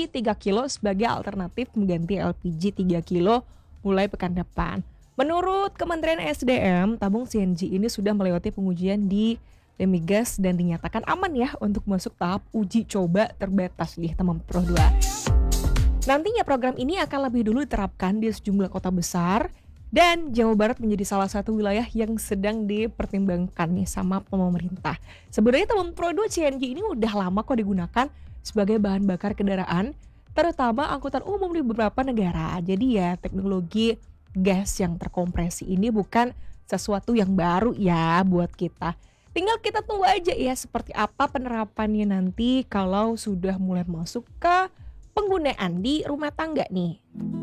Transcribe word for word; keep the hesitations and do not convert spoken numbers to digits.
G tiga kilo sebagai alternatif mengganti L P G tiga kilo mulai pekan depan. Menurut Kementerian S D M, tabung C N G ini sudah melewati pengujian di Demigas dan dinyatakan aman ya untuk masuk tahap uji coba terbatas di teman Pro dua. Nantinya program ini akan lebih dulu diterapkan di sejumlah kota besar dan Jawa Barat menjadi salah satu wilayah yang sedang dipertimbangkan nih sama pemerintah. Sebenarnya teman Pro dua C N G ini udah lama kok digunakan sebagai bahan bakar kendaraan, terutama angkutan umum di beberapa negara. Jadi ya teknologi gas yang terkompresi ini bukan sesuatu yang baru ya buat kita. Tinggal kita tunggu aja ya seperti apa penerapannya nanti kalau sudah mulai masuk ke penggunaan di rumah tangga nih.